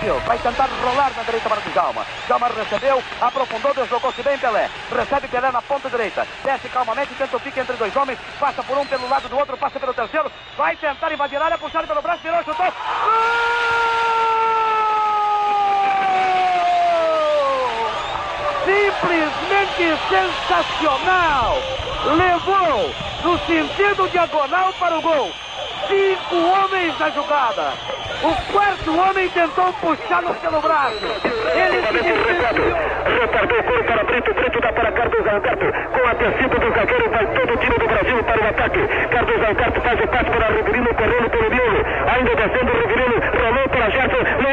Banfield. Vai tentar rolar na direita para o Djalma. Djalma recebeu, aprofundou, deslocou-se bem Pelé. Recebe Pelé na ponta direita. Desce calmamente, tenta o pique entre dois homens. Passa por um pelo lado do outro, passa pelo terceiro. Vai tentar invadir a área, puxado pelo braço, virou, chutou. Simplesmente sensacional! Levou no sentido diagonal para o gol. 5 homens na jogada. O quarto homem tentou puxá-lo pelo braço. Ele se desviou. Repartiu o cor para Brito. Brito dá para Carlos Alberto. Com a descida do zagueiro, vai todo o time do Brasil para o ataque. Carlos Alberto faz o passe para Riverino, correndo pelo miolo. Ainda descendo o Riverino, rolou para Gerson.